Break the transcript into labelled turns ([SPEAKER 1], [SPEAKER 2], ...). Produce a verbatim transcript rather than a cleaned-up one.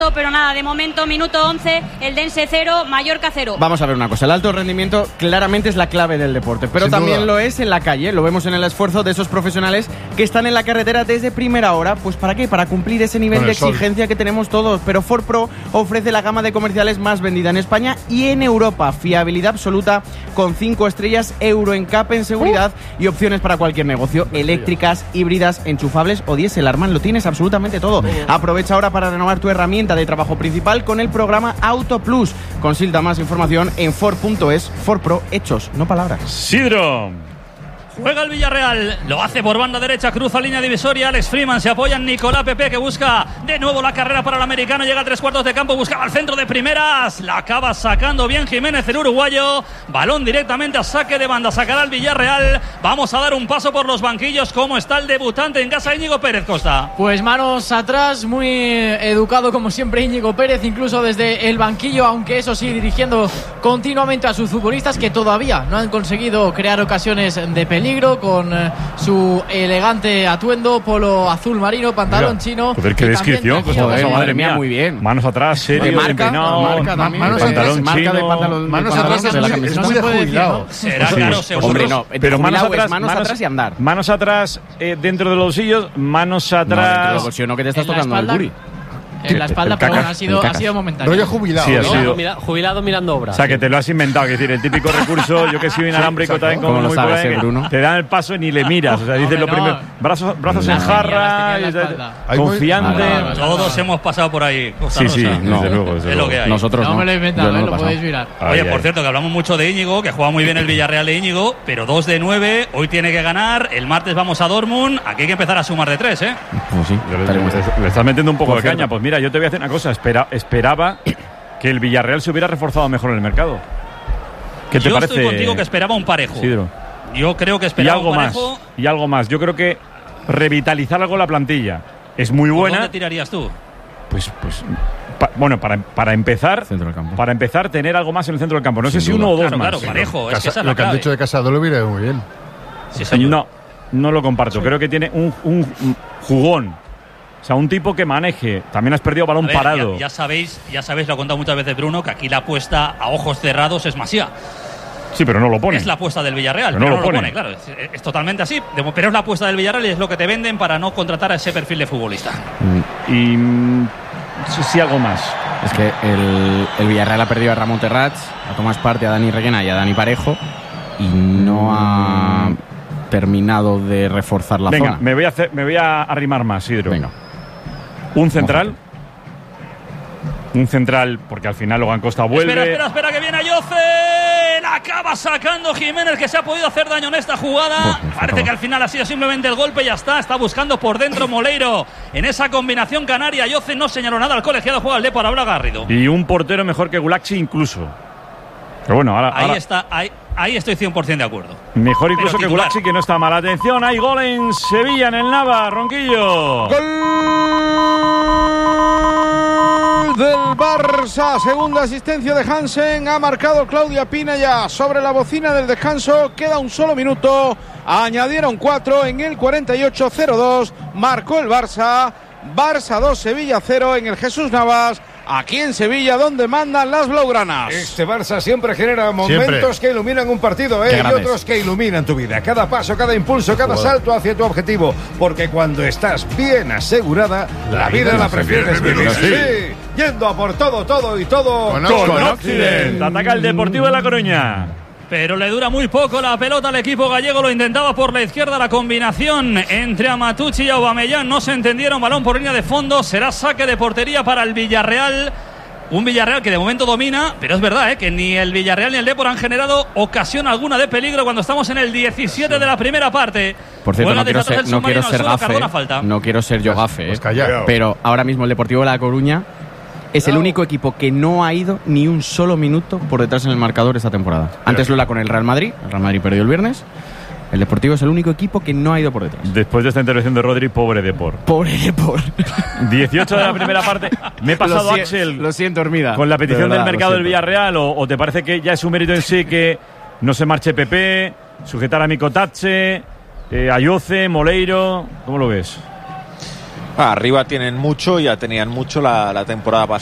[SPEAKER 1] Pero nada, de momento, minuto once, el Dense cero, Mallorca cero.
[SPEAKER 2] Vamos a ver una cosa, el alto rendimiento claramente es la clave del deporte, pero
[SPEAKER 3] Sin
[SPEAKER 2] también
[SPEAKER 3] duda.
[SPEAKER 2] lo es en la calle, lo vemos en el esfuerzo de esos profesionales que están en la carretera desde primera hora. Pues ¿para qué? Para cumplir ese nivel
[SPEAKER 3] Con
[SPEAKER 2] de
[SPEAKER 3] el sol.
[SPEAKER 2] exigencia que tenemos todos. Pero Ford Pro ofrece la gama de comerciales más vendida en España y en Europa. Fiabilidad absoluta con cinco estrellas, Euro N C A P en seguridad uh. y opciones para cualquier negocio, eléctricas, híbridas, enchufables o diésel. Arman, lo tienes absolutamente todo. Aprovecha ahora para renovar tu herramienta de trabajo principal con el programa Auto Plus. Consulta más información en Ford punto es. Ford Pro, hechos, no palabras.
[SPEAKER 4] Sidro. Juega el Villarreal, lo hace por banda derecha, cruza línea divisoria, Alex Freeman, se apoya en Nicolás Pepe, que busca de nuevo la carrera para el americano, llega a tres cuartos de campo, buscaba al centro de primeras, la acaba sacando bien Jiménez, el uruguayo, balón directamente a saque de banda, sacará el Villarreal. Vamos a dar un paso por los banquillos. ¿Cómo está el debutante en casa, Íñigo Pérez Costa?
[SPEAKER 5] Pues manos atrás, muy educado como siempre Íñigo Pérez, incluso desde el banquillo, aunque eso sí, dirigiendo continuamente a sus futbolistas que todavía no han conseguido crear ocasiones de peligro, con eh, su elegante atuendo, polo azul marino, pantalón
[SPEAKER 6] Mira,
[SPEAKER 5] chino.
[SPEAKER 6] Joder, qué descripción. Pues,
[SPEAKER 2] Joder,
[SPEAKER 6] madre,
[SPEAKER 2] madre
[SPEAKER 6] mía,
[SPEAKER 2] mía, muy bien.
[SPEAKER 6] Manos atrás, serio,
[SPEAKER 2] De marca,
[SPEAKER 6] empinado,
[SPEAKER 2] marca
[SPEAKER 6] ma-
[SPEAKER 2] también,
[SPEAKER 6] manos
[SPEAKER 2] de-
[SPEAKER 6] pantalón
[SPEAKER 2] marca
[SPEAKER 6] chino,
[SPEAKER 2] de pantalón-
[SPEAKER 3] Manos
[SPEAKER 2] de
[SPEAKER 3] atrás
[SPEAKER 2] pantalón de la
[SPEAKER 3] es muy-
[SPEAKER 2] camiseta.
[SPEAKER 3] es muy de
[SPEAKER 5] No se puede
[SPEAKER 3] jubilado.
[SPEAKER 4] Será
[SPEAKER 6] Sí,
[SPEAKER 4] claro,
[SPEAKER 6] sí.
[SPEAKER 4] seguro.
[SPEAKER 2] Hombre, no,
[SPEAKER 6] Pero manos
[SPEAKER 2] jubilado es
[SPEAKER 6] atrás,
[SPEAKER 2] manos,
[SPEAKER 6] manos-
[SPEAKER 2] atrás y andar.
[SPEAKER 6] Manos atrás eh, dentro de los bolsillos, manos
[SPEAKER 2] No, dentro
[SPEAKER 6] atrás.
[SPEAKER 2] del bolsillo no, que te estás
[SPEAKER 5] En la
[SPEAKER 2] tocando el
[SPEAKER 5] espalda.
[SPEAKER 2] guri.
[SPEAKER 5] En la espalda,
[SPEAKER 6] El
[SPEAKER 5] pero
[SPEAKER 6] cacas,
[SPEAKER 5] bueno, ha sido,
[SPEAKER 2] el cacas.
[SPEAKER 5] ha sido momentáneo.
[SPEAKER 3] Rollo jubilado.
[SPEAKER 6] Sí, ha
[SPEAKER 3] ¿no?
[SPEAKER 6] sido.
[SPEAKER 7] Mira, jubilado mirando obra.
[SPEAKER 6] O sea, que te lo has inventado, es decir, el típico recurso, yo que soy inalámbrico
[SPEAKER 3] exacto.
[SPEAKER 6] también como
[SPEAKER 2] ¿Cómo lo
[SPEAKER 6] muy
[SPEAKER 2] sabes,
[SPEAKER 6] por ahí,
[SPEAKER 2] eh, Bruno?
[SPEAKER 6] te dan el paso y ni le miras, o sea, dices lo
[SPEAKER 5] Hombre, no.
[SPEAKER 6] primero, brazos, brazos
[SPEAKER 5] Las
[SPEAKER 6] en
[SPEAKER 5] tenía,
[SPEAKER 6] jarra,
[SPEAKER 5] las tenía en la
[SPEAKER 6] y-
[SPEAKER 5] espalda.
[SPEAKER 3] Hay muy-
[SPEAKER 6] confiante.
[SPEAKER 2] Vale, vale,
[SPEAKER 4] Todos hemos pasado por ahí, Costa
[SPEAKER 6] Sí,
[SPEAKER 4] Rosa.
[SPEAKER 6] sí,
[SPEAKER 2] No,
[SPEAKER 6] desde luego, desde
[SPEAKER 4] es
[SPEAKER 6] luego.
[SPEAKER 4] lo que hay.
[SPEAKER 2] Nosotros
[SPEAKER 5] No
[SPEAKER 2] no.
[SPEAKER 5] me lo he inventado,
[SPEAKER 2] Yo no
[SPEAKER 5] ¿eh?
[SPEAKER 2] lo he
[SPEAKER 5] Lo
[SPEAKER 2] pasado.
[SPEAKER 5] podéis mirar.
[SPEAKER 6] Ay,
[SPEAKER 4] Oye,
[SPEAKER 6] ay.
[SPEAKER 4] por cierto, que hablamos mucho de Íñigo, que juega muy bien el Villarreal de Íñigo, pero dos de nueve, hoy tiene que ganar, el martes vamos a Dortmund, aquí hay que empezar a sumar de tres, ¿eh?
[SPEAKER 2] Pues sí,
[SPEAKER 6] Le,
[SPEAKER 2] estaremos.
[SPEAKER 6] le- le estás metiendo un poco
[SPEAKER 2] Por
[SPEAKER 6] de
[SPEAKER 2] cierto.
[SPEAKER 6] caña. Pues mira, yo te voy a hacer una cosa. Espera, esperaba que el Villarreal se hubiera reforzado mejor en el mercado. ¿Qué te
[SPEAKER 4] Yo
[SPEAKER 6] parece,
[SPEAKER 4] estoy contigo que esperaba un parejo.
[SPEAKER 6] Sidro?
[SPEAKER 4] Yo creo que
[SPEAKER 6] Y
[SPEAKER 4] esperaba
[SPEAKER 6] algo
[SPEAKER 4] un
[SPEAKER 6] más.
[SPEAKER 4] parejo.
[SPEAKER 6] Y algo más. Yo creo que revitalizar algo la plantilla es muy
[SPEAKER 4] ¿Por
[SPEAKER 6] buena.
[SPEAKER 4] ¿Dónde tirarías tú?
[SPEAKER 6] Pues, pues, pa- bueno, para, para empezar,
[SPEAKER 2] Centro del campo.
[SPEAKER 6] para empezar, tener algo más en el centro del campo. No sé
[SPEAKER 2] Sin
[SPEAKER 6] si
[SPEAKER 2] duda.
[SPEAKER 6] uno o dos
[SPEAKER 4] Claro,
[SPEAKER 6] más.
[SPEAKER 4] claro, parejo, es
[SPEAKER 3] Casa-
[SPEAKER 4] que esa es
[SPEAKER 3] lo
[SPEAKER 4] la
[SPEAKER 3] que han
[SPEAKER 4] clave.
[SPEAKER 3] dicho de Casado lo viene muy bien.
[SPEAKER 4] Sí, señor.
[SPEAKER 6] No, no lo comparto. Creo que tiene un, un jugón. O sea, un tipo que maneje. También has perdido balón
[SPEAKER 4] A ver,
[SPEAKER 6] parado.
[SPEAKER 4] Ya, ya sabéis, ya sabéis, lo ha contado muchas veces Bruno, que aquí la apuesta a ojos cerrados es Masía.
[SPEAKER 6] Sí, pero no lo pone.
[SPEAKER 4] Es la apuesta del Villarreal,
[SPEAKER 6] Pero
[SPEAKER 4] pero,
[SPEAKER 6] no
[SPEAKER 4] no
[SPEAKER 6] lo
[SPEAKER 4] lo
[SPEAKER 6] pone.
[SPEAKER 4] pone, claro. Es, es totalmente así, de- pero es la apuesta del Villarreal y es lo que te venden para no contratar a ese perfil de futbolista.
[SPEAKER 2] Mm,
[SPEAKER 6] Y mm, sí, sí, algo más.
[SPEAKER 2] Es que el, el Villarreal ha perdido a Ramón Terrats, a Tomás Partey, a Dani Requena y a Dani Parejo y no ha terminado de reforzar la
[SPEAKER 6] Venga,
[SPEAKER 2] zona.
[SPEAKER 6] me voy, a hacer, me voy a arrimar más, Sidro.
[SPEAKER 2] Venga.
[SPEAKER 6] Un central. Un central, porque al final Logan Costa vuelve.
[SPEAKER 4] Espera, espera, espera, que viene Ayoce. La acaba sacando Jiménez, que se ha podido hacer daño en esta jugada.
[SPEAKER 2] Pues, me
[SPEAKER 4] Parece
[SPEAKER 2] faltaba.
[SPEAKER 4] que al final ha sido simplemente el golpe y ya está. Está buscando por dentro Moleiro. En esa combinación canaria, Ayoce no señaló nada al colegiado. Juega el Depor, habla Garrido.
[SPEAKER 6] Y un portero mejor que Gulaxi incluso. Pero bueno, ahora,
[SPEAKER 4] Ahí
[SPEAKER 6] ahora-
[SPEAKER 4] está, ahí, ahí estoy cien por ciento de acuerdo.
[SPEAKER 6] mejor incluso
[SPEAKER 4] Pero
[SPEAKER 6] que
[SPEAKER 4] titular.
[SPEAKER 6] Gulaxi, que no está mal. Atención, hay gol en Sevilla, en el Nava, Ronquillo.
[SPEAKER 8] Del Barça, segunda asistencia de Hansen, ha marcado Claudia Pina ya sobre la bocina del descanso, queda un solo minuto, añadieron cuatro en el cuarenta y ocho, cero dos, marcó el Barça, Barça dos, Sevilla cero en el Jesús Navas, aquí en Sevilla donde mandan las blaugranas.
[SPEAKER 9] Este Barça siempre genera momentos
[SPEAKER 3] Siempre.
[SPEAKER 9] que iluminan un partido, ¿eh?
[SPEAKER 2] Qué
[SPEAKER 9] Y
[SPEAKER 2] grandes.
[SPEAKER 9] otros que iluminan tu vida. Cada paso, cada impulso, cada
[SPEAKER 3] Joder.
[SPEAKER 9] salto hacia tu objetivo. Porque cuando estás bien asegurada, la, vida la prefieres vivir así.
[SPEAKER 3] Sí.
[SPEAKER 9] Yendo a por todo, todo y todo.
[SPEAKER 3] Con
[SPEAKER 6] Con
[SPEAKER 3] Con
[SPEAKER 6] Occident. Ataca el Deportivo de La Coruña.
[SPEAKER 4] Pero le dura muy poco la pelota al equipo gallego, lo intentaba por la izquierda, la combinación entre Amatucci y Aubameyang no se entendieron, balón por línea de fondo, será saque de portería para el Villarreal. Un Villarreal que de momento domina, pero es verdad ¿eh? que ni el Villarreal ni el Depor han generado ocasión alguna de peligro cuando estamos en el diecisiete de la primera parte.
[SPEAKER 2] Por cierto,
[SPEAKER 4] Juega
[SPEAKER 2] no quiero
[SPEAKER 4] desde atrás
[SPEAKER 2] ser,
[SPEAKER 4] el
[SPEAKER 2] no quiero
[SPEAKER 4] submarino al
[SPEAKER 2] ser
[SPEAKER 4] suelo,
[SPEAKER 2] gafe.
[SPEAKER 4] Cardona falta.
[SPEAKER 2] No quiero ser yo gafe.
[SPEAKER 3] Pues
[SPEAKER 2] eh.
[SPEAKER 3] calla.
[SPEAKER 2] Pero ahora mismo el Deportivo de La Coruña es el único equipo que no ha ido ni un solo minuto por detrás en el marcador esta temporada. Antes lo era con el Real Madrid. El Real Madrid perdió el viernes. El Deportivo es el único equipo que no ha ido por detrás.
[SPEAKER 6] Después de esta intervención de Rodri, pobre Depor.
[SPEAKER 2] Pobre Depor.
[SPEAKER 6] dieciocho de la primera parte. Me he pasado,
[SPEAKER 2] Lo si-
[SPEAKER 6] Axel,
[SPEAKER 2] Lo siento, Hermida.
[SPEAKER 6] con la petición
[SPEAKER 2] De verdad,
[SPEAKER 6] del
[SPEAKER 2] lo
[SPEAKER 6] mercado del
[SPEAKER 2] siento.
[SPEAKER 6] Villarreal, o, o te parece que ya es un mérito en sí que no se marche Pepe, sujetar a Micotache, eh, Ayoce, Moleiro. ¿Cómo lo ves?
[SPEAKER 3] Arriba tienen mucho, ya tenían mucho la, la temporada pasada.